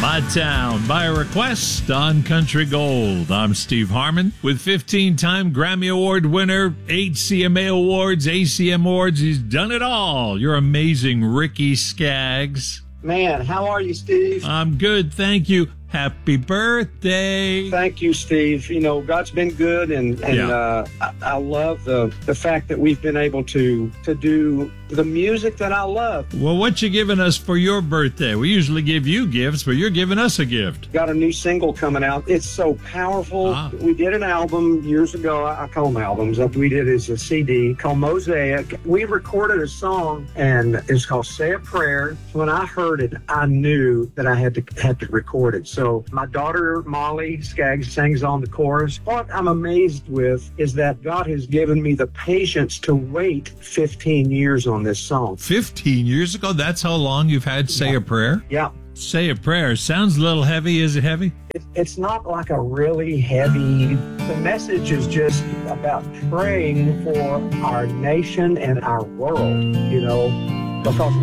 My Town by request on Country Gold. I'm Steve Harmon with 15-time Grammy Award winner, 8 CMA Awards, ACM Awards. He's done it all. You're amazing, Ricky Skaggs. Man, how are you, Steve? I'm good, thank you. Happy birthday. Thank you, Steve. You know, God's been good, and I love the fact that we've been able to do the music that I love. Well, what you giving us for your birthday? We usually give you gifts, but you're giving us a gift. Got a new single coming out. It's so powerful. We did an album years ago. I call them albums. We did it as a CD called Mosaic. We recorded a song, and it's called Say a Prayer. When I heard it, I knew that I had to record it. So my daughter, Molly Skaggs, sings on the chorus. What I'm amazed with is that God has given me the patience to wait 15 years on this song. 15 years ago? That's how long you've had Say a Prayer? Yeah. Say a Prayer. Sounds a little heavy. Is it heavy? It's not like a really heavy. The message is just about praying for our nation and our world, you know, because